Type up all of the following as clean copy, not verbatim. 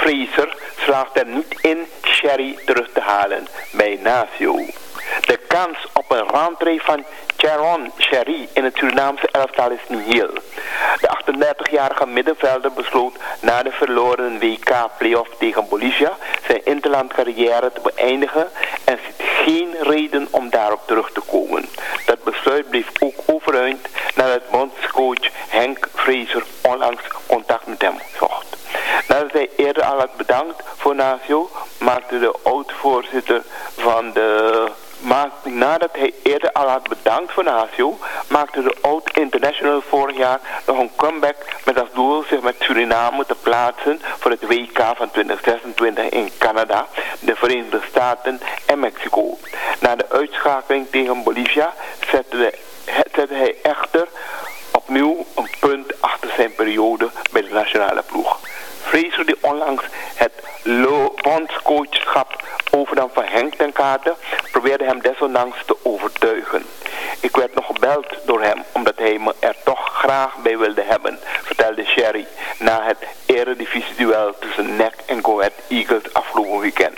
Fraser slaagt er niet in Sherry terug te halen bij Nacio. De kans op een rentree van Sharon Sherry in het Surinaamse elftal is niet heel. De 38-jarige middenvelder besloot na de verloren WK-playoff tegen Bolivia zijn interlandcarrière te beëindigen en ziet geen reden om daarop terug te komen. Dat besluit bleef ook overeind nadat bondscoach Henk Fraser onlangs contact met hem zocht. Nadat hij eerder al had bedankt voor Nacio, maakte de oud-voorzitter van de... Nadat hij eerder al had bedankt voor Nacio, maakte de oud-international vorig jaar nog een comeback met als doel zich met Suriname te plaatsen voor het WK van 2026 in Canada, de Verenigde Staten en Mexico. Na de uitschakeling tegen Bolivia zette hij echter opnieuw een punt achter zijn periode bij de nationale ploeg. Fraser, die onlangs het bondscoachschap overnam van Henk ten Kate, probeerde hem desondanks te overtuigen. Ik werd nog gebeld door hem omdat hij me er toch graag bij wilde hebben, vertelde Sherry na het eredivisieduel tussen NEC en Go Ahead Eagles afgelopen weekend.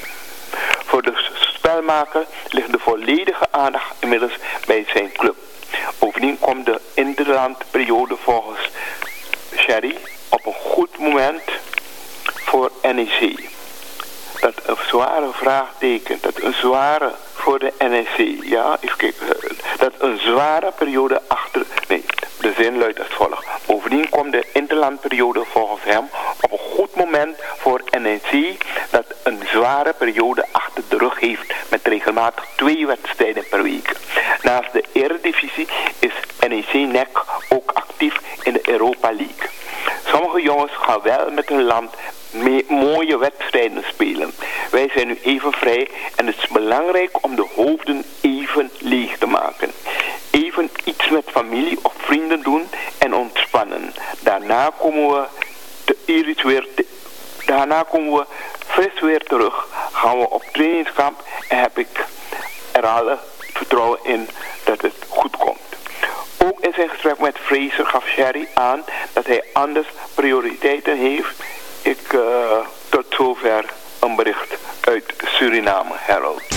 Voor de spelmaker ligt de volledige aandacht inmiddels bij zijn club. Bovendien komt de interlandperiode volgens Sherry op een goed moment voor NEC. Dat een zware vraagteken, dat een zware voor de NEC, ja, even kijken, dat een zware periode achter, nee, de zin luidt als volgt. Bovendien komt de interlandperiode volgens hem op een goed moment voor NEC dat een zware periode achter de rug heeft met regelmatig 2 wedstrijden per week. Naast de Eredivisie is NEC-NEC ook actief in de Europa League. Sommige jongens gaan wel met hun land mooie wedstrijden spelen. Wij zijn nu even vrij en het is belangrijk om de hoofden even leeg te maken. Even iets met familie of vrienden doen en ontspannen. Daarna komen we fris weer terug. Gaan we op trainingskamp en heb ik er alle vertrouwen in dat het goed komt. Ook in zijn gesprek met Fraser gaf Sherry aan dat hij anders prioriteiten heeft. Tot zover een bericht uit Suriname, Herald.